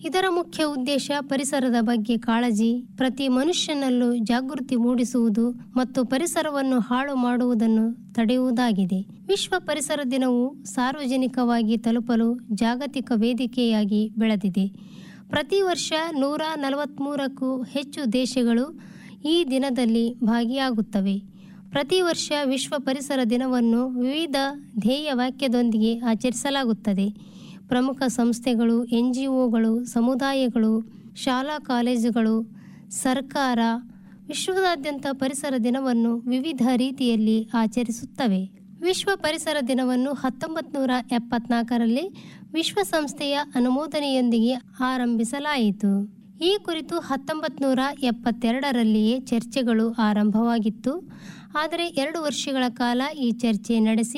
ಇದರ ಮುಖ್ಯ ಉದ್ದೇಶ ಪರಿಸರದ ಬಗ್ಗೆ ಕಾಳಜಿ, ಪ್ರತಿ ಮನುಷ್ಯನಲ್ಲೂ ಜಾಗೃತಿ ಮೂಡಿಸುವುದು ಮತ್ತು ಪರಿಸರವನ್ನು ಹಾಳು ಮಾಡುವುದನ್ನು ತಡೆಯುವುದಾಗಿದೆ. ವಿಶ್ವ ಪರಿಸರ ದಿನವು ಸಾರ್ವಜನಿಕವಾಗಿ ತಲುಪಲು ಜಾಗತಿಕ ವೇದಿಕೆಯಾಗಿ ಬೆಳೆದಿದೆ. ಪ್ರತಿ ವರ್ಷ 143ಕ್ಕೂ ಹೆಚ್ಚು ದೇಶಗಳು ಈ ದಿನದಲ್ಲಿ ಭಾಗಿಯಾಗುತ್ತವೆ. ಪ್ರತಿ ವರ್ಷ ವಿಶ್ವ ಪರಿಸರ ದಿನವನ್ನು ವಿವಿಧ ಧ್ಯೇಯ ವಾಕ್ಯದೊಂದಿಗೆ ಆಚರಿಸಲಾಗುತ್ತದೆ. ಪ್ರಮುಖ ಸಂಸ್ಥೆಗಳು, NGOಗಳು, ಸಮುದಾಯಗಳು, ಶಾಲಾ ಕಾಲೇಜುಗಳು, ಸರ್ಕಾರ ವಿಶ್ವದಾದ್ಯಂತ ಪರಿಸರ ದಿನವನ್ನು ವಿವಿಧ ರೀತಿಯಲ್ಲಿ ಆಚರಿಸುತ್ತವೆ. ವಿಶ್ವ ಪರಿಸರ ದಿನವನ್ನು 1974ರಲ್ಲಿ ವಿಶ್ವಸಂಸ್ಥೆಯ ಅನುಮೋದನೆಯೊಂದಿಗೆ ಆರಂಭಿಸಲಾಯಿತು. ಈ ಕುರಿತು 1972ರಲ್ಲಿಯೇ ಚರ್ಚೆಗಳು ಆರಂಭವಾಗಿತ್ತು. ಆದರೆ 2 ವರ್ಷಗಳ ಕಾಲ ಈ ಚರ್ಚೆ ನಡೆಸಿ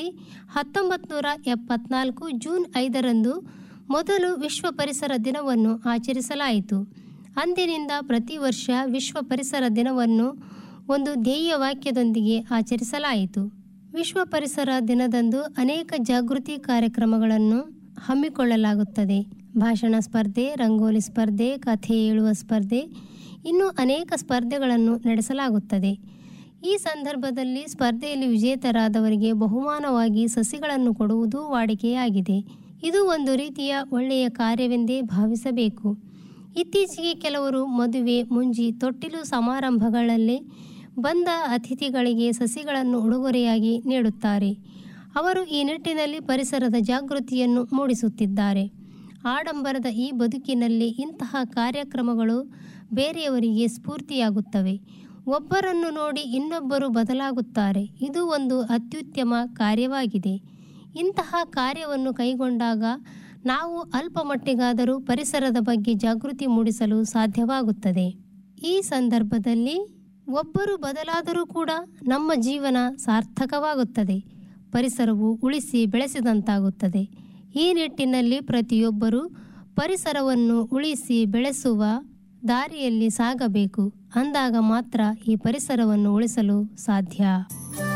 1974 ಜೂನ್ 5ರಂದು ಮೊದಲು ವಿಶ್ವ ಪರಿಸರ ದಿನವನ್ನು ಆಚರಿಸಲಾಯಿತು. ಅಂದಿನಿಂದ ಪ್ರತಿ ವರ್ಷ ವಿಶ್ವ ಪರಿಸರ ದಿನವನ್ನು ಒಂದು ಧ್ಯೇಯ ವಾಕ್ಯದೊಂದಿಗೆ ಆಚರಿಸಲಾಯಿತು. ವಿಶ್ವ ಪರಿಸರ ದಿನದಂದು ಅನೇಕ ಜಾಗೃತಿ ಕಾರ್ಯಕ್ರಮಗಳನ್ನು ಹಮ್ಮಿಕೊಳ್ಳಲಾಗುತ್ತದೆ. ಭಾಷಣ ಸ್ಪರ್ಧೆ, ರಂಗೋಲಿ ಸ್ಪರ್ಧೆ, ಕಥೆ ಹೇಳುವ ಸ್ಪರ್ಧೆ, ಇನ್ನೂ ಅನೇಕ ಸ್ಪರ್ಧೆಗಳನ್ನು ನಡೆಸಲಾಗುತ್ತದೆ. ಈ ಸಂದರ್ಭದಲ್ಲಿ ಸ್ಪರ್ಧೆಯಲ್ಲಿ ವಿಜೇತರಾದವರಿಗೆ ಬಹುಮಾನವಾಗಿ ಸಸಿಗಳನ್ನು ಕೊಡುವುದು ವಾಡಿಕೆಯಾಗಿದೆ. ಇದು ಒಂದು ರೀತಿಯ ಒಳ್ಳೆಯ ಕಾರ್ಯವೆಂದೇ ಭಾವಿಸಬೇಕು. ಇತ್ತೀಚೆಗೆ ಕೆಲವರು ಮದುವೆ, ಮುಂಜಿ, ತೊಟ್ಟಿಲು ಸಮಾರಂಭಗಳಲ್ಲಿ ಬಂದ ಅತಿಥಿಗಳಿಗೆ ಸಸಿಗಳನ್ನು ಉಡುಗೊರೆಯಾಗಿ ನೀಡುತ್ತಾರೆ. ಅವರು ಈ ನಿಟ್ಟಿನಲ್ಲಿ ಪರಿಸರದ ಜಾಗೃತಿಯನ್ನು ಮೂಡಿಸುತ್ತಿದ್ದಾರೆ. ಆಡಂಬರದ ಈ ಬದುಕಿನಲ್ಲಿ ಇಂತಹ ಕಾರ್ಯಕ್ರಮಗಳು ಬೇರೆಯವರಿಗೆ ಸ್ಫೂರ್ತಿಯಾಗುತ್ತವೆ. ಒಬ್ಬರನ್ನು ನೋಡಿ ಇನ್ನೊಬ್ಬರು ಬದಲಾಗುತ್ತಾರೆ. ಇದು ಒಂದು ಅತ್ಯುತ್ತಮ ಕಾರ್ಯವಾಗಿದೆ. ಇಂತಹ ಕಾರ್ಯವನ್ನು ಕೈಗೊಂಡಾಗ ನಾವು ಅಲ್ಪ ಮಟ್ಟಿಗಾದರೂ ಪರಿಸರದ ಬಗ್ಗೆ ಜಾಗೃತಿ ಮೂಡಿಸಲು ಸಾಧ್ಯವಾಗುತ್ತದೆ. ಈ ಸಂದರ್ಭದಲ್ಲಿ ಒಬ್ಬರು ಬದಲಾದರೂ ಕೂಡ ನಮ್ಮ ಜೀವನ ಸಾರ್ಥಕವಾಗುತ್ತದೆ. ಪರಿಸರವು ಉಳಿಸಿ ಬೆಳೆಸಿದಂತಾಗುತ್ತದೆ. ಈ ನಿಟ್ಟಿನಲ್ಲಿ ಪ್ರತಿಯೊಬ್ಬರೂ ಪರಿಸರವನ್ನು ಉಳಿಸಿ ಬೆಳೆಸುವ ದಾರಿಯಲ್ಲಿ ಸಾಗಬೇಕು. ಅಂದಾಗ ಮಾತ್ರ ಈ ಪರಿಸರವನ್ನು ಉಳಿಸಲು ಸಾಧ್ಯ.